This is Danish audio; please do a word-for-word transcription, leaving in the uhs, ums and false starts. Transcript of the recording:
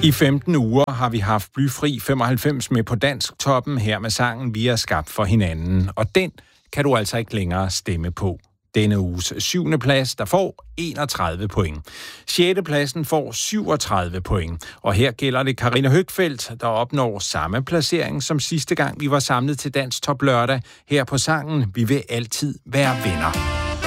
I femten uger har vi haft Blyfri femoghalvfems med på Dansk Toppen her med sangen Vi er skabt for hinanden. Og den kan du altså ikke længere stemme på. Denne uges syvende plads, der får enogtredive point. Sjette pladsen får syvogtredive point. Og her gælder det Carina Høgfeldt, der opnår samme placering som sidste gang vi var samlet til Dansk Top Lørdag her på sangen Vi vil altid være venner.